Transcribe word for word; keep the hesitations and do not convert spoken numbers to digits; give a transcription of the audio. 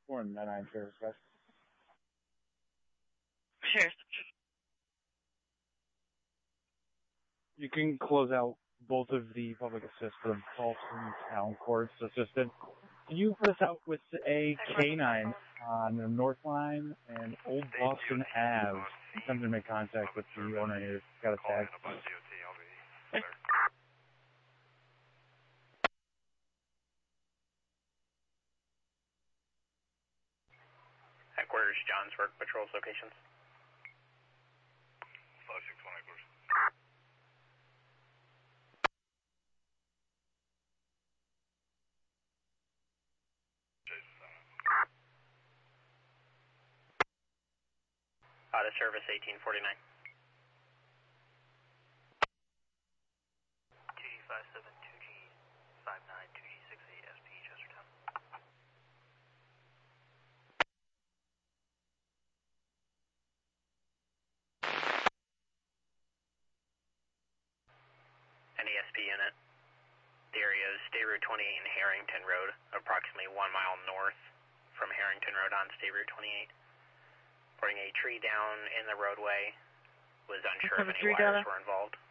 four and nine nine service, guys. Sure. You can close out both of the public assist for the Boston Town Courts assistant. Can you put us out with a K nine on the North Line and Old Boston Ave? Attempt to make contact with the owner here. Got a tag. Headquarters, Johnsburg, patrols locations. five six one headquarters. Out of service, eighteen forty-nine. two G five seven, two G five nine, two G six eight, S P, Chestertown. N E S P unit. The area is State Route twenty-eight and Harrington Road, approximately one mile north from Harrington Road on State Route twenty-eight. Reporting a tree down in the roadway. Was unsure if any wires were involved.